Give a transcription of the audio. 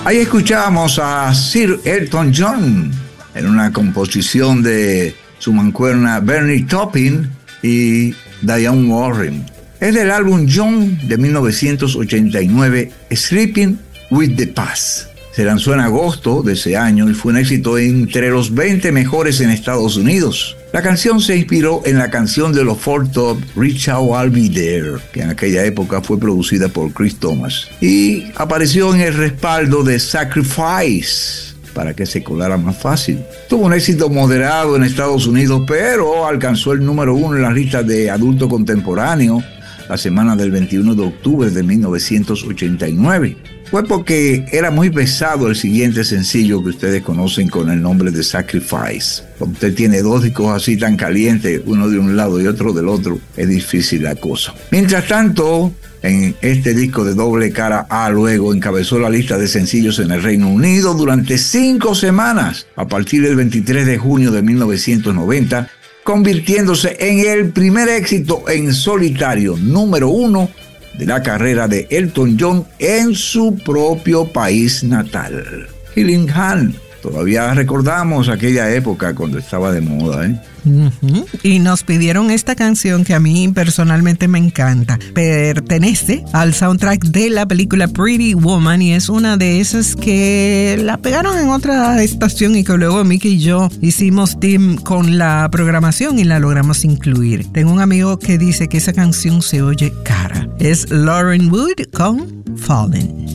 Ahí escuchamos a Sir Elton John en una composición de su mancuerna Bernie Taupin y Diane Warren. Es del álbum John de 1989, Sleeping with the Past. Se lanzó en agosto de ese año y fue un éxito entre los 20 mejores en Estados Unidos. La canción se inspiró en la canción de los Four Tops, Reach Out, I'll Be There, que en aquella época fue producida por Chris Thomas, y apareció en el respaldo de Sacrifice para que se colara más fácil. Tuvo un éxito moderado en Estados Unidos, pero alcanzó el número 1 en las listas de adulto contemporáneo la semana del 21 de octubre de 1989. Fue porque era muy pesado el siguiente sencillo que ustedes conocen con el nombre de Sacrifice. Cuando usted tiene dos discos así tan calientes, uno de un lado y otro del otro, es difícil la cosa. Mientras tanto, en este disco de doble cara A, luego encabezó la lista de sencillos en el Reino Unido durante 5 semanas, a partir del 23 de junio de 1990, convirtiéndose en el primer éxito en solitario, número 1 de la carrera de Elton John en su propio país natal. Gillingham, todavía recordamos aquella época cuando estaba de moda, ¿eh? Y nos pidieron esta canción que a mí personalmente me encanta. Pertenece al soundtrack de la película Pretty Woman y es una de esas que la pegaron en otra estación y que luego Mickey y yo hicimos team con la programación y la logramos incluir. Tengo un amigo que dice que esa canción se oye cara. Es Lauren Wood con Fallen.